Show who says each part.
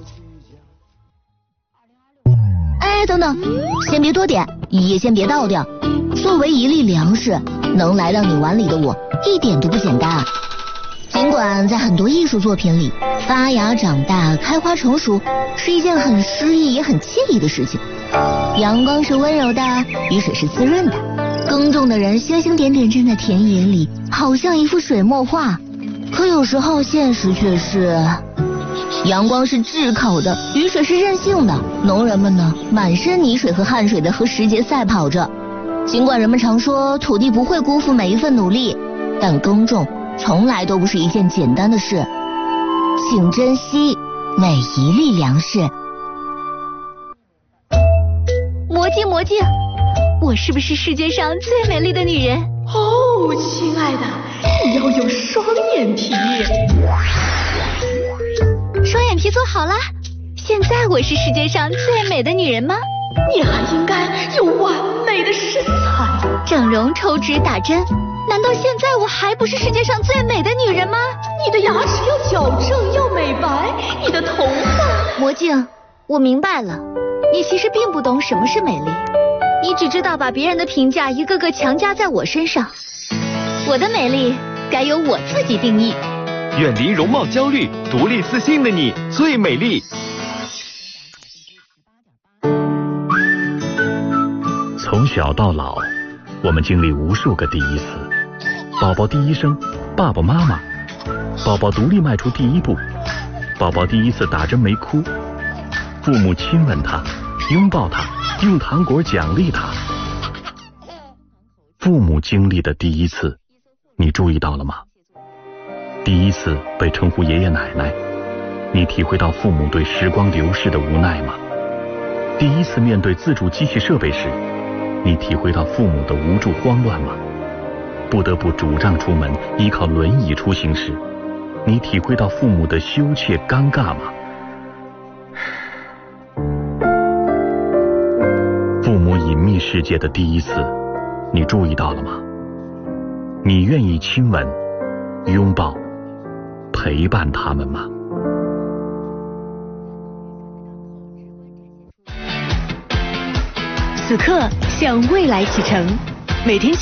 Speaker 1: 哎，等等，先别多点，也先别倒掉。作为一粒粮食，能来到你碗里的我，一点都不简单啊。尽管在很多艺术作品里，发芽、长大、开花、成熟是一件很诗意也很惬意的事情。阳光是温柔的，雨水是滋润的，耕种的人星星点点站在田野里，好像一幅水墨画。可有时候现实却是，阳光是炙烤的，雨水是任性的，农人们呢，满身泥水和汗水的和时节赛跑着。尽管人们常说土地不会辜负每一份努力，但耕种从来都不是一件简单的事，请珍惜每一粒粮食。魔镜，我是不是世界上最美丽的女人？
Speaker 2: 哦，亲爱的，你要有双眼皮。
Speaker 1: 双眼皮做好了，现在我是世界上最美的女人吗？
Speaker 2: 你还应该有完美的身材。
Speaker 1: 整容、抽脂、打针，难道现在我还不是世界上最美的女人吗？
Speaker 2: 你的牙齿要矫正，要美白，你的头发……
Speaker 1: 魔镜，我明白了，你其实并不懂什么是美丽，你只知道把别人的评价一个个强加在我身上。我的美丽该由我自己定义。
Speaker 3: 远离容貌焦虑，独立自信的你最美丽。
Speaker 4: 从小到老，我们经历无数个第一次：宝宝第一声，爸爸妈妈；宝宝独立迈出第一步；宝宝第一次打针没哭；父母亲吻他，拥抱他，用糖果奖励他。父母经历的第一次，你注意到了吗？第一次被称呼爷爷奶奶，你体会到父母对时光流逝的无奈吗？第一次面对自助机器设备时，你体会到父母的无助慌乱吗？不得不拄杖出门，依靠轮椅出行时，你体会到父母的羞怯尴尬吗？父母隐秘世界的第一次，你注意到了吗？你愿意亲吻、拥抱、陪伴他们吗？
Speaker 5: 此刻向未来启程，每天